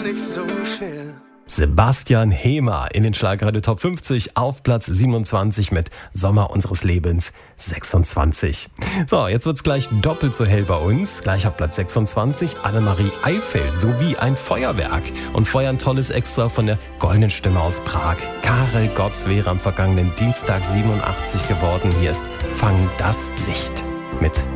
nicht so schwer. Sebastian Hemer in den Schlagerradio Top 50 auf Platz 27 mit Sommer unseres Lebens 26. So, jetzt wird's gleich doppelt so hell bei uns. Gleich auf Platz 26 Annemarie Eifeld sowie ein Feuerwerk. Und vorher ein tolles Extra von der goldenen Stimme aus Prag. Karel Gotts wäre am vergangenen Dienstag 87 geworden. Hier ist Fang das Licht mit